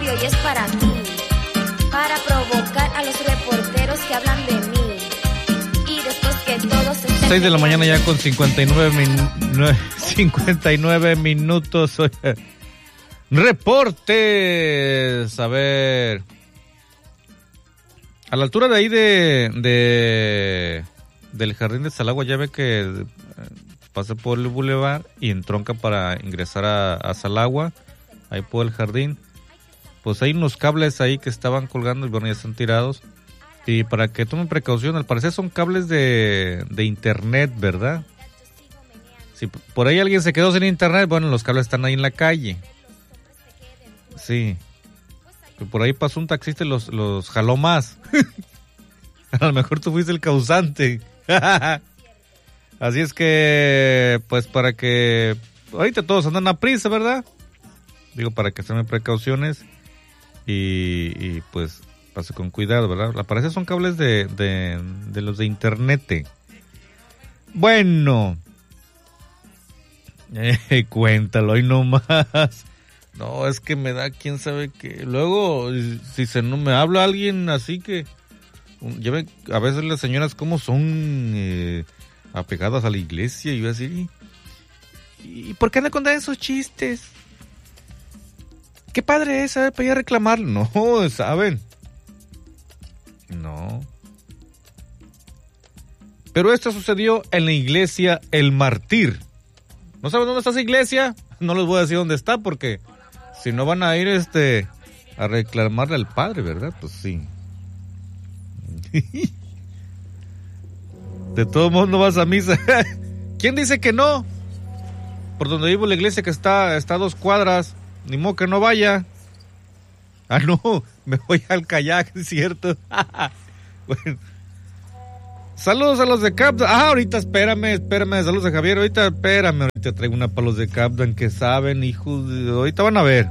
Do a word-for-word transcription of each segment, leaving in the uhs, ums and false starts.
y hoy es para ti, para provocar a los reporteros que hablan de mí. Y después que todos se seis de la mañana ya con cincuenta y nueve, min- cincuenta y nueve minutos. Reportes. A ver. A la altura de ahí de, de del jardín de Salagua, ya ve que pasa por el bulevar y entronca para ingresar a, a Salagua, ahí por el jardín. Pues hay unos cables ahí que estaban colgando y bueno, ya están tirados. Y para que tomen precaución, al parecer son cables de, de internet, ¿verdad? Si por ahí alguien se quedó sin internet, bueno, los cables están ahí en la calle. Sí. Por ahí pasó un taxista y los, los jaló más. A lo mejor tú fuiste el causante. Así es que, pues para que... Ahorita todos andan a prisa, ¿verdad? Digo, para que tomen precauciones y, y pues pase con cuidado, ¿verdad? Al parecer son cables de, de, de los de internet. Bueno. Eh, cuéntalo, hoy no más. No, es que me da quién sabe qué. Luego, si se no me habla alguien así que... Ya ven, a veces las señoras como son eh, apegadas a la iglesia y yo así... ¿Y por qué anda contando esos chistes? Qué padre es, ¿sabe? Para ir a reclamar. No, ¿saben? No. Pero esto sucedió en la iglesia El Martir. ¿No saben dónde está esa iglesia? No les voy a decir dónde está porque... Si no van a ir este a reclamarle al padre, ¿verdad? Pues sí. De todos modos no vas a misa. ¿Quién dice que no? Por donde vivo la iglesia que está, está a dos cuadras. Ni modo que no vaya. Ah, no, me voy al kayak, es cierto. Bueno. Saludos a los de Capdan. Ah, ahorita espérame, espérame. Saludos a Javier. Ahorita espérame. Ahorita traigo una para los de Capdan que saben, hijos. De... Ahorita van a ver.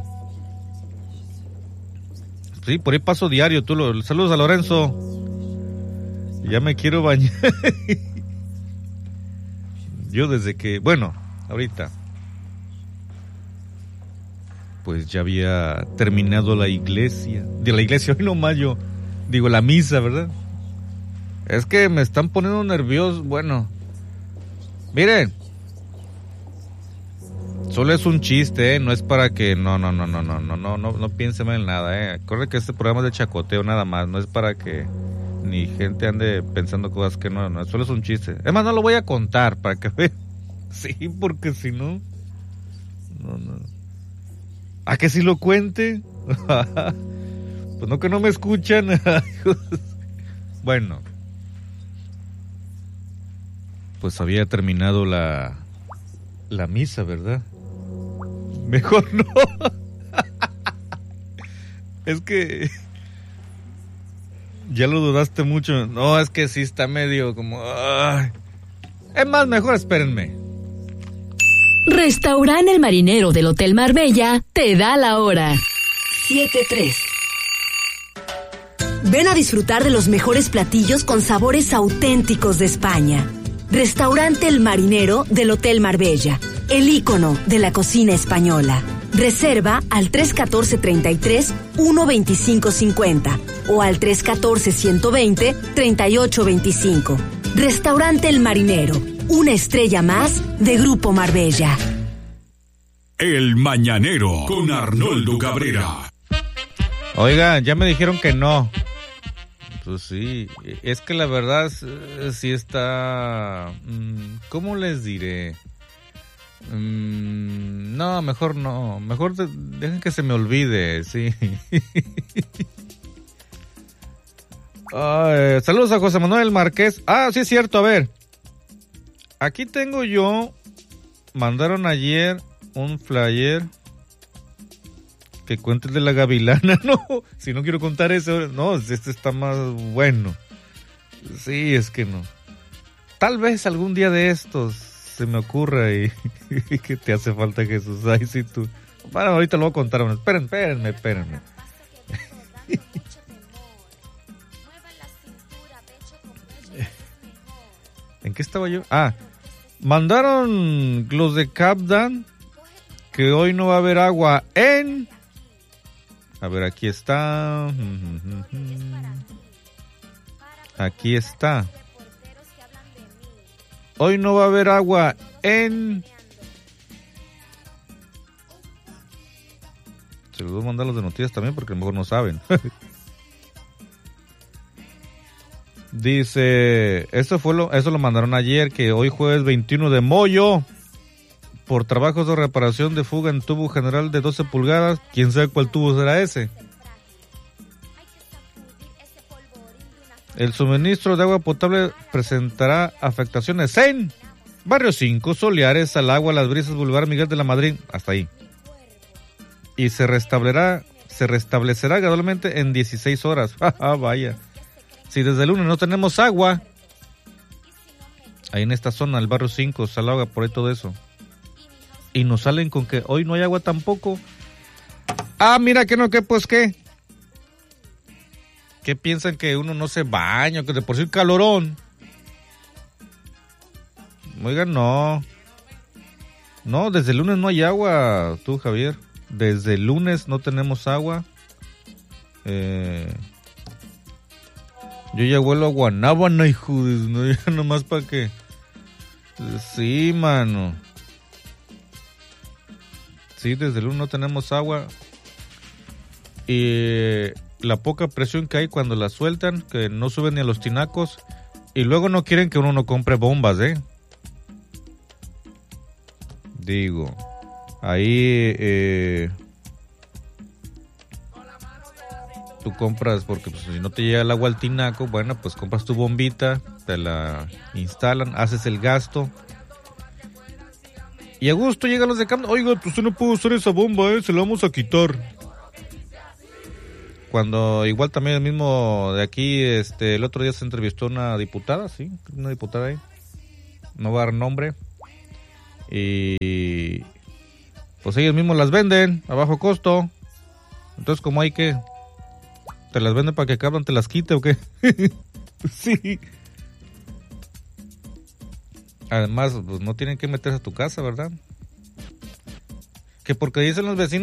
Sí, por ahí paso diario. Tú lo... Saludos a Lorenzo. Ya me quiero bañar. Yo desde que... Bueno, ahorita. Pues ya había terminado la iglesia. De la iglesia, hoy nomás yo. Digo, la misa, ¿verdad? Es que me están poniendo nervioso. Bueno, miren, solo es un chiste, ¿eh? No es para que, no, no, no, no, no, no, no, no, no piensen en nada, ¿eh? Acuérdense que este programa es de chacoteo nada más, no es para que ni gente ande pensando cosas que no, no, solo es un chiste. Es más, no lo voy a contar para que vean. Sí, porque si no, no, no. ¿A que si lo cuente? Pues no, que no me escuchan. Bueno. Pues había terminado la la misa, ¿verdad? Mejor no. Es que ya lo dudaste mucho. No, es que sí está medio como... Ay. Es más, mejor espérenme. Restaurante El Marinero del Hotel Marbella te da la hora. siete tres. Ven a disfrutar de los mejores platillos con sabores auténticos de España. Restaurante El Marinero del Hotel Marbella, el ícono de la cocina española. Reserva al tres uno cuatro, treinta y tres, uno veinticinco cincuenta o al tres uno cuatro, ciento veinte, treinta y ocho veinticinco. Restaurante El Marinero, una estrella más de Grupo Marbella. El Mañanero con Arnoldo Cabrera. Oiga, ya me dijeron que no. Pues sí, es que la verdad sí está... ¿Cómo les diré? No, mejor no. Mejor de, dejen que se me olvide, sí. Ay, saludos a José Manuel Márquez. Ah, sí es cierto, a ver. Aquí tengo yo... Mandaron ayer un flyer... Que cuente el de la gavilana. No, si no quiero contar eso, no, este está más bueno. Sí, es que no. Tal vez algún día de estos se me ocurra y, y que te hace falta Jesús. Ay, sí, tú. Bueno, ahorita lo voy a contar. Bueno, esperen, espérenme, espérenme. ¿En qué estaba yo? Ah, mandaron los de Capdan que hoy no va a haber agua en... A ver, aquí está. Aquí está. Hoy no va a haber agua en... Se los voy a mandar los de noticias también porque a lo mejor no saben. Dice, eso fue lo, eso lo mandaron ayer, que hoy jueves veintiuno de mayo, por trabajos de reparación de fuga en tubo general de doce pulgadas, quién sabe cuál tubo será ese. El suministro de agua potable presentará afectaciones en Barrio cinco, Soleares, Al Agua, Las Brisas, Boulevard Miguel de la Madrid, hasta ahí. Y se restablecerá, se restablecerá gradualmente en dieciséis horas. Vaya. Si desde el lunes no tenemos agua, ahí en esta zona, el Barrio cinco, Salagua, por ahí todo eso, y nos salen con que hoy no hay agua tampoco. Ah, mira que no, que pues qué. ¿Qué piensan que uno no se baña? Que de por sí el calorón. Oigan, no. No, desde el lunes no hay agua, tú, Javier. Desde el lunes no tenemos agua. Eh, yo ya vuelo a Guanábana, hijo de... No, ya nomás para que... Sí, mano. Sí, desde el lunes no tenemos agua. Y la poca presión que hay cuando la sueltan, que no suben ni a los tinacos. Y luego no quieren que uno no compre bombas, ¿eh? Digo, ahí eh, tú compras, porque pues, si no te llega el agua al tinaco, bueno, pues compras tu bombita, te la instalan, haces el gasto. Y a gusto llegan los de cambio. Oiga, pues usted no puede usar esa bomba, ¿eh? Se la vamos a quitar. Cuando igual también el mismo de aquí, este, el otro día se entrevistó una diputada, sí, una diputada ahí. No voy a dar nombre. Y pues ellos mismos las venden a bajo costo. Entonces, como hay que... ¿Te las venden para que Cablan te las quite o qué? Sí. Además, pues no tienen que meterse a tu casa, ¿verdad? Que porque dicen los vecinos